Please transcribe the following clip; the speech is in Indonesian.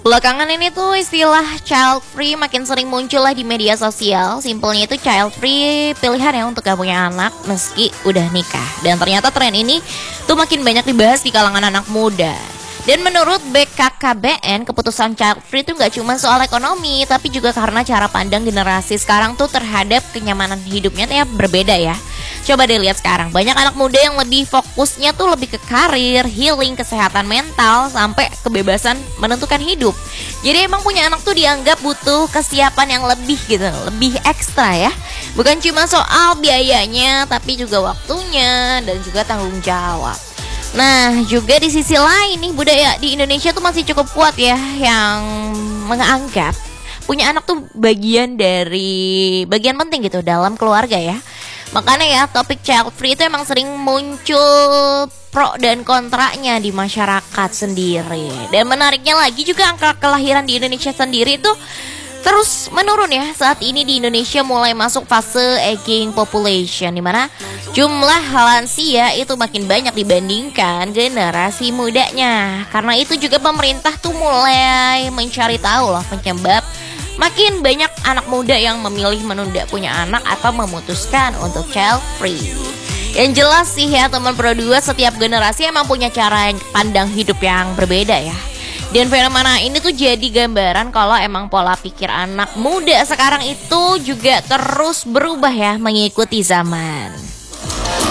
Belakangan ini tuh istilah child free makin sering muncul lah di media sosial. Simpelnya itu child free pilihan ya untuk gak punya anak meski udah nikah. Dan ternyata tren ini tuh makin banyak dibahas di kalangan anak muda. Dan menurut BKKBN, keputusan child free itu gak cuma soal ekonomi, tapi juga karena cara pandang generasi sekarang tuh terhadap kenyamanan hidupnya tuh ya berbeda ya. Coba deh lihat sekarang, banyak anak muda yang lebih fokusnya tuh lebih ke karir, healing, kesehatan mental, sampai kebebasan menentukan hidup. Jadi emang punya anak tuh dianggap butuh kesiapan yang lebih gitu, lebih ekstra ya. Bukan cuma soal biayanya, tapi juga waktunya dan juga tanggung jawab. Nah, juga di sisi lain nih, budaya di Indonesia tuh masih cukup kuat ya yang menganggap punya anak tuh bagian penting gitu dalam keluarga ya. Makanya ya topik child free itu emang sering muncul pro dan kontranya di masyarakat sendiri. Dan menariknya lagi juga angka kelahiran di Indonesia sendiri itu terus menurun ya. Saat ini di Indonesia mulai masuk fase aging population, dimana jumlah lansia itu makin banyak dibandingkan generasi mudanya. Karena itu juga pemerintah tuh mulai mencari tahu loh penyebab makin banyak anak muda yang memilih menunda punya anak atau memutuskan untuk child free. Yang jelas sih ya teman Pro 2, setiap generasi emang punya cara pandang hidup yang berbeda ya. Dan fenomena ini tuh jadi gambaran kalau emang pola pikir anak muda sekarang itu juga terus berubah ya mengikuti zaman.